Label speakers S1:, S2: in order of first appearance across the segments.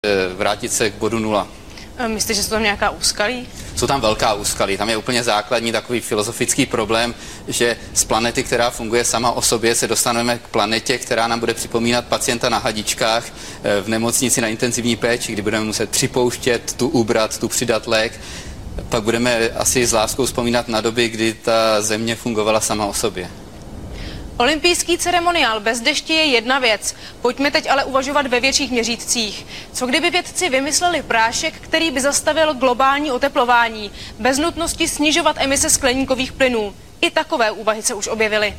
S1: vrátit se k bodu 0.
S2: Myslíte, že jsou tam nějaká úskalí?
S1: Jsou tam velká úskalí. Tam je úplně základní takový filozofický problém, že z planety, která funguje sama o sobě, se dostaneme k planetě, která nám bude připomínat pacienta na hadičkách v nemocnici na intenzivní péči, kdy budeme muset připouštět, tu ubrat, tu přidat lék. Pak budeme asi s láskou vzpomínat na doby, kdy ta země fungovala sama o sobě.
S2: Olympijský ceremoniál bez deště je jedna věc. Pojďme teď ale uvažovat ve větších měřítcích. Co kdyby vědci vymysleli prášek, který by zastavil globální oteplování, bez nutnosti snižovat emise skleníkových plynů? I takové úvahy se už objevily.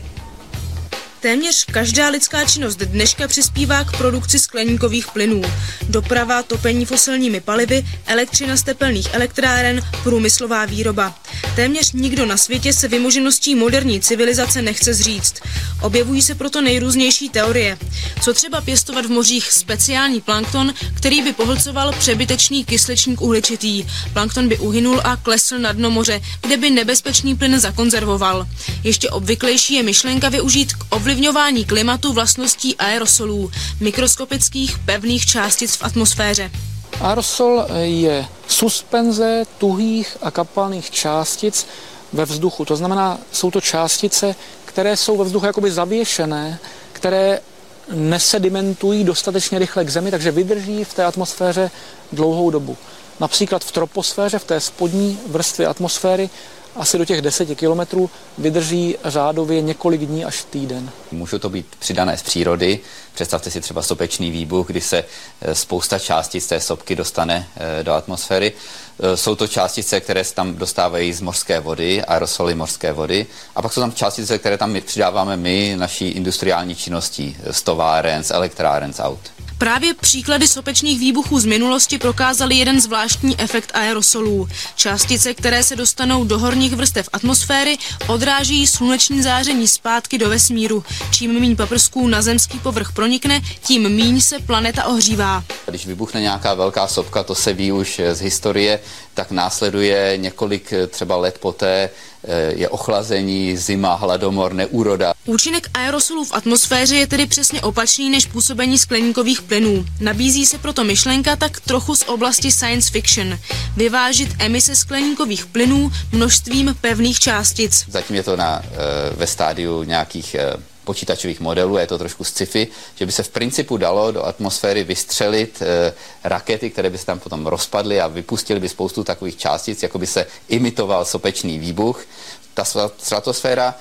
S2: Téměř každá lidská činnost dneška přispívá k produkci skleníkových plynů. Doprava, topení fosilními palivy, elektřina z tepelných elektráren, průmyslová výroba. Téměř nikdo na světě se vymožeností moderní civilizace nechce zříct. Objevují se proto nejrůznější teorie. Co třeba pěstovat v mořích speciální plankton, který by pohlcoval přebytečný kysličník uhličitý. Plankton by uhynul a klesl na dno moře, kde by nebezpečný plyn zakonzervoval. Ještě obvyklejší je myšlenka využít k ovlivňování klimatu vlastností aerosolů, mikroskopických pevných částic v atmosféře.
S3: Aerosol je suspenze tuhých a kapalných částic ve vzduchu. To znamená, jsou to částice, které jsou ve vzduchu jakoby zavěšené, které nesedimentují dostatečně rychle k Zemi, takže vydrží v té atmosféře dlouhou dobu. Například v troposféře, v té spodní vrstvě atmosféry, asi do těch 10 kilometrů vydrží řádově několik dní až týden.
S1: Můžou to být přidané z přírody. Představte si třeba sopečný výbuch, kdy se spousta částic té sopky dostane do atmosféry. Jsou to částice, které se tam dostávají z mořské vody, aerosoly mořské vody. A pak jsou tam částice, které tam přidáváme my naší industriální činností, z továren, z elektráren, z aut.
S2: Právě příklady sopečných výbuchů z minulosti prokázaly jeden zvláštní efekt aerosolů. Částice, které se dostanou do horních vrstev atmosféry, odráží sluneční záření zpátky do vesmíru. Čím míň paprsků na zemský povrch pronikne, tím míň se planeta ohřívá.
S1: Když vybuchne nějaká velká sopka, to se ví už z historie, tak následuje několik třeba let poté je ochlazení, zima, hladomor, neúroda.
S2: Účinek aerosolů v atmosféře je tedy přesně opačný než působení skleníkových plynů. Nabízí se proto myšlenka tak trochu z oblasti science fiction. Vyvážit emise skleníkových plynů množstvím pevných částic.
S1: Zatím je to ve stádiu nějakých počítačových modelů, je to trošku sci-fi, že by se v principu dalo do atmosféry vystřelit rakety, které by se tam potom rozpadly a vypustily by spoustu takových částic, jako by se imitoval sopečný výbuch. Ta stratosféra,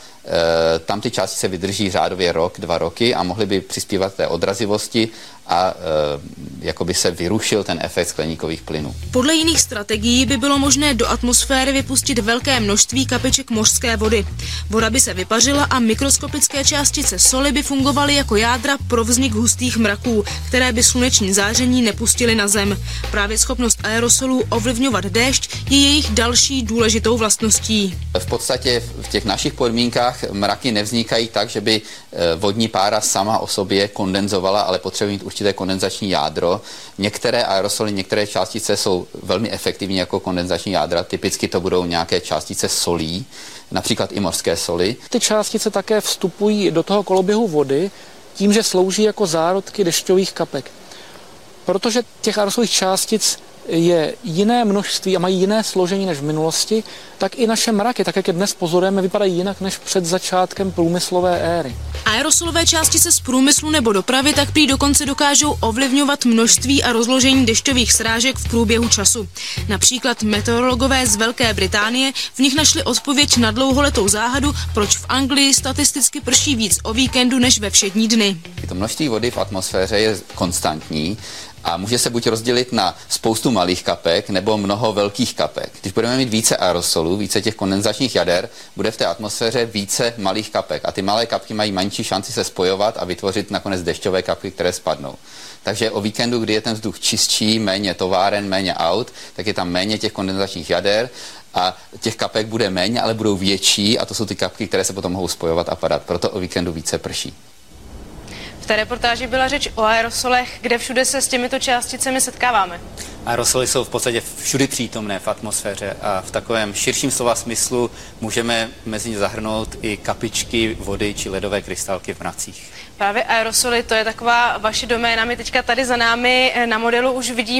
S1: tam ty částice vydrží řádově rok, 2 roky a mohly by přispívat té odrazivosti a jako by se vyrušil ten efekt skleníkových plynů.
S2: Podle jiných strategií by bylo možné do atmosféry vypustit velké množství kapiček mořské vody. Voda by se vypařila a mikroskopické částice soli by fungovaly jako jádra pro vznik hustých mraků, které by sluneční záření nepustily na Zem. Právě schopnost aerosolů ovlivňovat déšť je jejich další důležitou vlastností.
S1: V podstatě v těch našich podmínkách mraky nevznikají tak, že by vodní pára sama o sobě kondenzovala, ale potřebuje mít určité kondenzační jádro. Některé aerosoly, některé částice jsou velmi efektivní jako kondenzační jádra. Typicky to budou nějaké částice solí, například i mořské soli.
S3: Ty částice také vstupují do toho koloběhu vody tím, že slouží jako zárodky dešťových kapek. Protože těch aerosolových částic je jiné množství a mají jiné složení než v minulosti, tak i naše mraky, tak jak je dnes pozorujeme, vypadají jinak než před začátkem průmyslové éry.
S2: Aerosolové částice z průmyslu nebo dopravy tak prý dokonce dokážou ovlivňovat množství a rozložení dešťových srážek v průběhu času. Například meteorologové z Velké Británie v nich našli odpověď na dlouholetou záhadu, proč v Anglii statisticky prší víc o víkendu než ve všední dny.
S1: To množství vody v atmosféře je konstantní a může se buď rozdělit na spoustu malých kapek nebo mnoho velkých kapek. Když budeme mít více aerosolů, více těch kondenzačních jader, bude v té atmosféře více malých kapek a ty malé kapky mají menší šanci se spojovat a vytvořit nakonec dešťové kapky, které spadnou. Takže o víkendu, kdy je ten vzduch čistší, méně továren, méně aut, tak je tam méně těch kondenzačních jader a těch kapek bude méně, ale budou větší a to jsou ty kapky, které se potom mohou spojovat a padat. Proto o víkendu více prší.
S2: V té reportáži byla řeč o aerosolech, kde všude se s těmito částicemi setkáváme.
S4: Aerosoly jsou v podstatě všudy přítomné v atmosféře a v takovém širším slova smyslu můžeme mezi ně zahrnout i kapičky vody či ledové krystalky v mracích.
S2: Právě aerosoly, to je taková vaše doména. My teďka tady za námi na modelu už vidíme